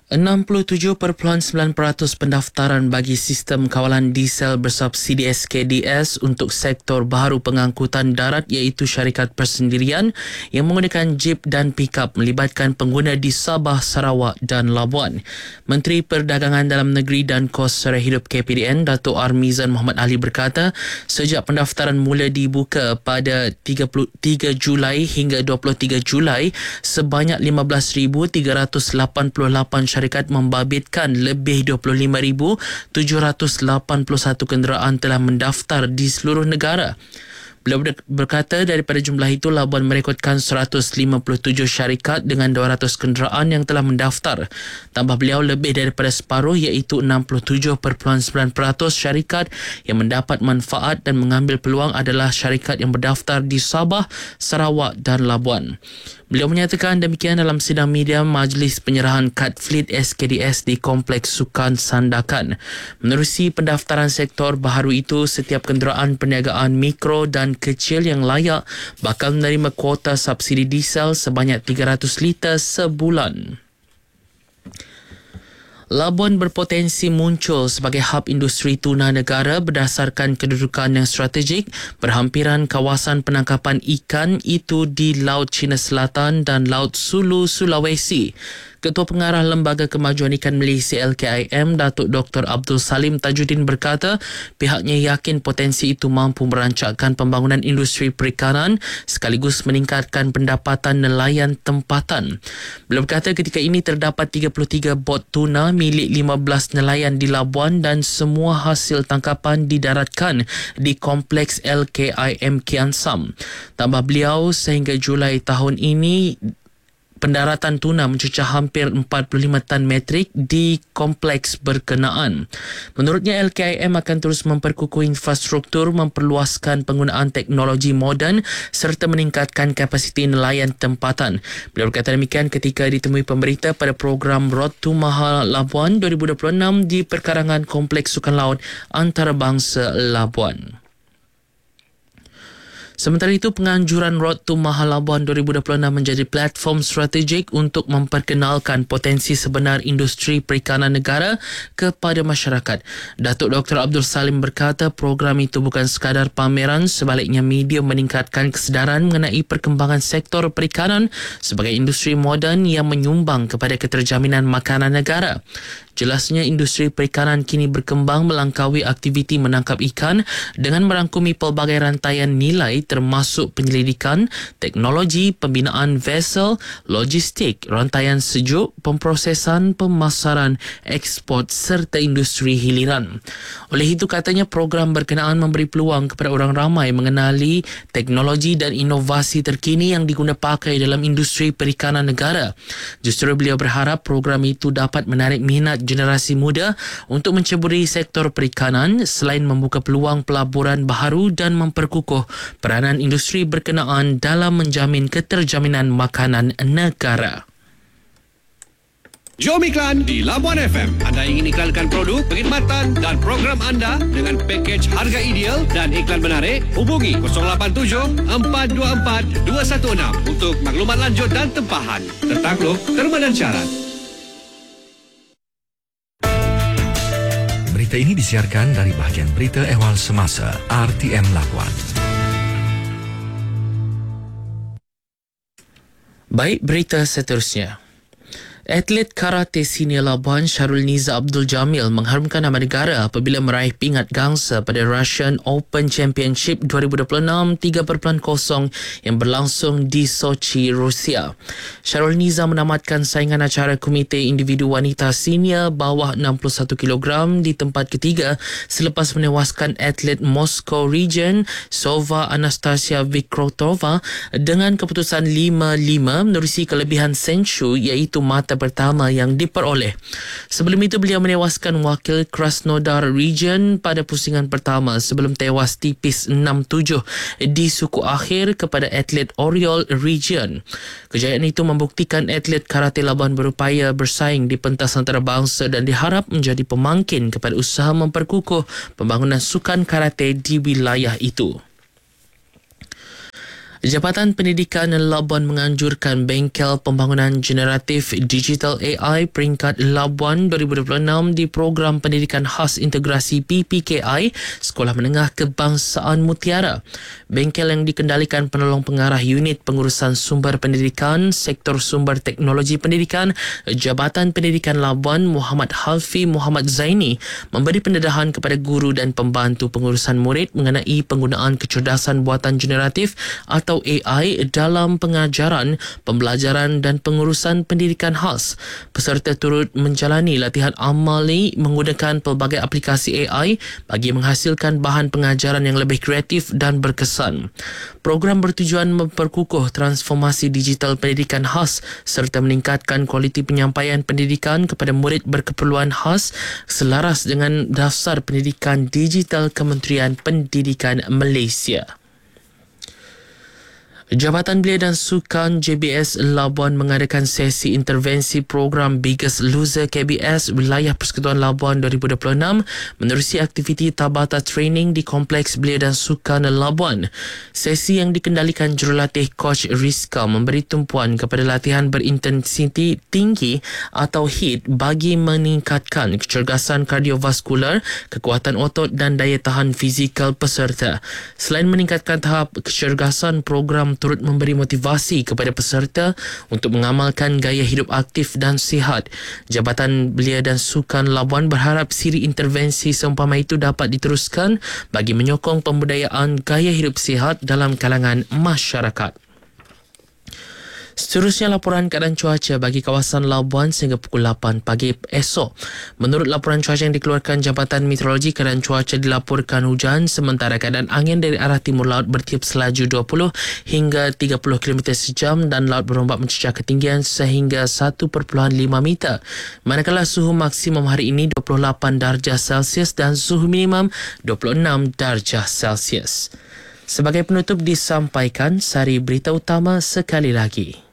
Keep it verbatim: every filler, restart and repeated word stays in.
enam puluh tujuh perpuluhan sembilan peratus pendaftaran bagi sistem kawalan diesel bersubsidi S K D S untuk sektor baharu pengangkutan darat iaitu syarikat persendirian yang menggunakan jeep dan pikap melibatkan pengguna di Sabah, Sarawak dan Labuan. Menteri Perdagangan Dalam Negeri dan Kos Sara Hidup K P D N, Datuk Armizan Muhammad Ali berkata, sejak pendaftaran mula dibuka pada tiga puluh tiga Julai hingga dua puluh tiga Julai, sebanyak lima belas ribu tiga ratus lapan puluh lapan syarikat membabitkan lebih dua puluh lima ribu tujuh ratus lapan puluh satu kenderaan telah mendaftar di seluruh negara. Beliau berkata daripada jumlah itu, Labuan merekodkan seratus lima puluh tujuh syarikat dengan dua ratus kenderaan yang telah mendaftar. Tambah beliau, lebih daripada separuh iaitu enam puluh tujuh perpuluhan sembilan peratus syarikat yang mendapat manfaat dan mengambil peluang adalah syarikat yang berdaftar di Sabah, Sarawak dan Labuan. Beliau menyatakan demikian dalam sidang media Majlis Penyerahan Kad Fleet S K D S di Kompleks Sukan Sandakan. Menerusi pendaftaran sektor baharu itu, setiap kenderaan perniagaan mikro dan kecil yang layak bakal menerima kuota subsidi diesel sebanyak tiga ratus liter sebulan. Labuan berpotensi muncul sebagai hub industri tuna negara berdasarkan kedudukan yang strategik berhampiran kawasan penangkapan ikan itu di Laut Cina Selatan dan Laut Sulu, Sulawesi. Ketua Pengarah Lembaga Kemajuan Ikan Malaysia L K I M, Datuk Doktor Abdul Salim Tajuddin berkata, pihaknya yakin potensi itu mampu merancangkan pembangunan industri perikanan sekaligus meningkatkan pendapatan nelayan tempatan. Beliau berkata ketika ini terdapat tiga puluh tiga bot tuna milik lima belas nelayan di Labuan dan semua hasil tangkapan didaratkan di Kompleks L K I M Kian Sam. Tambah beliau, sehingga Julai tahun ini, pendaratan tuna mencecah hampir empat puluh lima tan metrik di kompleks berkenaan. Menurutnya, L K I M akan terus memperkukuh infrastruktur, memperluaskan penggunaan teknologi moden serta meningkatkan kapasiti nelayan tempatan. Beliau berkata demikian ketika ditemui pemberita pada program Road to Mahal Labuan dua ribu dua puluh enam di perkarangan Kompleks Sukan Laut Antarabangsa Labuan. Sementara itu, penganjuran Road to Mahal Labuan dua ribu dua puluh enam menjadi platform strategik untuk memperkenalkan potensi sebenar industri perikanan negara kepada masyarakat. Datuk Doktor Abdul Salim berkata program itu bukan sekadar pameran, sebaliknya media meningkatkan kesedaran mengenai perkembangan sektor perikanan sebagai industri moden yang menyumbang kepada keterjaminan makanan negara. Jelasnya, industri perikanan kini berkembang melangkaui aktiviti menangkap ikan dengan merangkumi pelbagai rantaian nilai termasuk penyelidikan, teknologi, pembinaan vessel, logistik, rantaian sejuk, pemprosesan, pemasaran, ekspor serta industri hiliran. Oleh itu, katanya program berkenaan memberi peluang kepada orang ramai mengenali teknologi dan inovasi terkini yang diguna pakai dalam industri perikanan negara. Justru beliau berharap program itu dapat menarik minat generasi muda untuk menceburi sektor perikanan selain membuka peluang pelaburan baharu dan memperkukuh peranan industri berkenaan dalam menjamin keterjaminan makanan negara. Jom iklan di Labuan F M. Anda ingin iklankan produk, perkhidmatan dan program anda dengan pakej harga ideal dan iklan menarik? Hubungi kosong lapan tujuh empat dua empat dua satu enam untuk maklumat lanjut dan tempahan. Tertakluk, terma dan syarat. Berita ini disiarkan dari bahagian berita ehwal semasa R T M Labuan. Baik, berita seterusnya. Atlet karate senior Labuan Syarul Niza Abdul Jamil mengharumkan nama negara apabila meraih pingat gangsa pada Russian Open Championship dua ribu dua puluh enam tiga kosong kosong yang berlangsung di Sochi, Rusia. Syarul Niza menamatkan saingan acara Komite Individu Wanita Senior bawah enam puluh satu kilogram di tempat ketiga selepas menewaskan atlet Moscow Region Sova Anastasia Vikrotova dengan keputusan lima lima menerusi kelebihan Senshu iaitu mata pertama yang diperoleh. Sebelum itu, beliau menewaskan wakil Krasnodar Region pada pusingan pertama sebelum tewas tipis enam tujuh di suku akhir kepada atlet Oriol Region. Kejayaan itu membuktikan atlet karate Labuan berupaya bersaing di pentas antarabangsa dan diharap menjadi pemangkin kepada usaha memperkukuh pembangunan sukan karate di wilayah itu. Jabatan Pendidikan Labuan menganjurkan bengkel pembangunan generatif digital A I peringkat Labuan dua ribu dua puluh enam di Program Pendidikan Khas Integrasi P P K I Sekolah Menengah Kebangsaan Mutiara. Bengkel yang dikendalikan penolong pengarah Unit Pengurusan Sumber Pendidikan Sektor Sumber Teknologi Pendidikan Jabatan Pendidikan Labuan Muhammad Halfi Muhammad Zaini memberi pendedahan kepada guru dan pembantu pengurusan murid mengenai penggunaan kecerdasan buatan generatif atau A I dalam pengajaran, pembelajaran dan pengurusan pendidikan khas. Peserta turut menjalani latihan amali menggunakan pelbagai aplikasi A I bagi menghasilkan bahan pengajaran yang lebih kreatif dan berkesan. Program bertujuan memperkukuh transformasi digital pendidikan khas serta meningkatkan kualiti penyampaian pendidikan kepada murid berkeperluan khas selaras dengan Daftar Pendidikan Digital Kementerian Pendidikan Malaysia. Jabatan Belia dan Sukan J B S Labuan mengadakan sesi intervensi program Biggest Loser K B S Wilayah Persekutuan Labuan dua ribu dua puluh enam menerusi aktiviti Tabata Training di Kompleks Belia dan Sukan Labuan. Sesi yang dikendalikan jurulatih Coach Rizka memberi tumpuan kepada latihan berintensiti tinggi atau H I I T bagi meningkatkan kecergasan kardiovaskular, kekuatan otot dan daya tahan fizikal peserta. Selain meningkatkan tahap kecergasan, program turut memberi motivasi kepada peserta untuk mengamalkan gaya hidup aktif dan sihat. Jabatan Belia dan Sukan Labuan berharap siri intervensi seumpama itu dapat diteruskan bagi menyokong pembudayaan gaya hidup sihat dalam kalangan masyarakat. Seterusnya laporan keadaan cuaca bagi kawasan Labuan sehingga pukul lapan pagi esok. Menurut laporan cuaca yang dikeluarkan Jabatan Meteorologi, keadaan cuaca dilaporkan hujan sementara keadaan angin dari arah timur laut bertiup selaju dua puluh hingga tiga puluh kilometer sejam dan laut berombak mencecah ketinggian sehingga satu perpuluhan lima meter. Manakala suhu maksimum hari ini dua puluh lapan darjah Celsius dan suhu minimum dua puluh enam darjah Celsius. Sebagai penutup disampaikan sari berita utama sekali lagi.